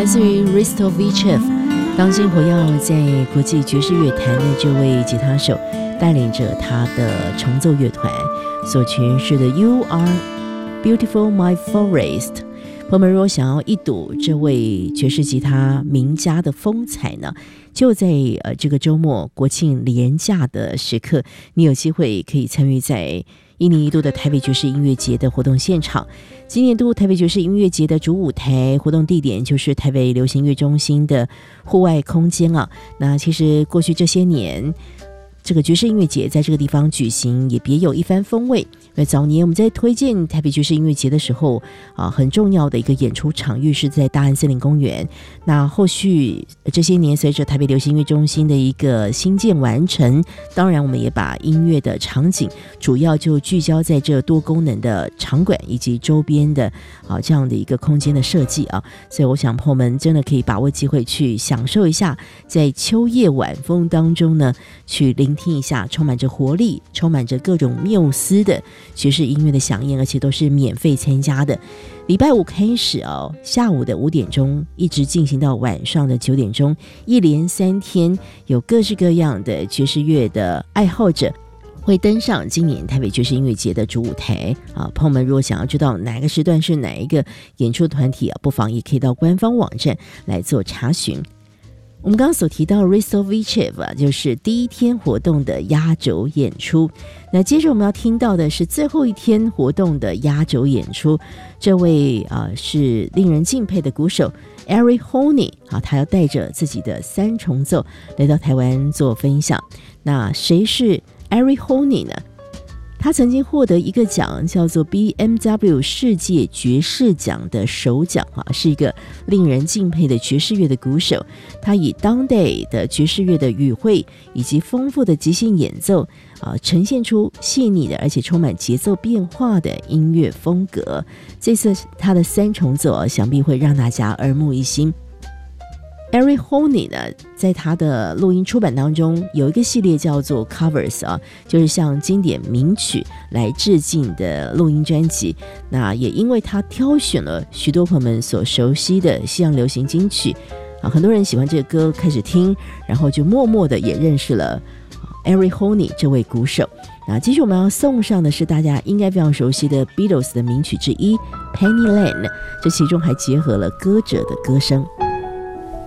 来自于 Ristovich， 当今活跃在国际爵士乐坛的这位吉他手，带领着他的重奏乐团所诠释的 You Are Beautiful My Forest。朋友们，如果想要一睹这位爵士吉他名家的风采呢，就在这个周末国庆连假的时刻，你有机会可以参与在1年1度的台北爵士音乐节的活动现场。今年度台北爵士音乐节的主舞台活动地点就是台北流行音乐中心的户外空间啊。那其实过去这些年，这个爵士音乐节在这个地方举行也别有一番风味。早年我们在推荐台北爵士音乐节的时候很重要的一个演出场域是在大安森林公园。那后续这些年随着台北流行音乐中心的一个新建完成，当然我们也把音乐的场景主要就聚焦在这多功能的场馆以及周边的这样的一个空间的设计啊。所以我想朋友们真的可以把握机会去享受一下，在秋夜晚风当中呢，去聆听一下充满着活力、充满着各种缪斯的爵士音乐的响应，而且都是免费参加的。礼拜五开始下午的5点钟一直进行到晚上的9点钟，一连3天，有各式各样的爵士乐的爱好者会登上今年台北爵士音乐节的主舞台朋友们如果想要知道哪个时段是哪一个演出团体不妨也可以到官方网站来做查询。我们刚刚所提到 Ristovich 就是第一天活动的压轴演出。那接着我们要听到的是最后一天活动的压轴演出，这位是令人敬佩的鼓手 Eric Honey 他要带着自己的3重奏来到台湾做分享。那谁是 Eric Honey 呢？他曾经获得一个奖叫做 BMW 世界爵士奖的首奖是一个令人敬佩的爵士乐的鼓手。他以当代的爵士乐的语汇以及丰富的即兴演奏呈现出细腻的而且充满节奏变化的音乐风格。这次他的3重奏想必会让大家耳目一新。Eric Honey 呢，在他的录音出版当中有一个系列叫做 Covers 就是向经典名曲来致敬的录音专辑。那也因为他挑选了许多朋友们所熟悉的西洋流行金曲很多人喜欢这个歌开始听，然后就默默的也认识了Eric Honey 这位鼓手。那接着我们要送上的是大家应该非常熟悉的 Beatles 的名曲之一 Penny Lane， 这其中还结合了歌者的歌声。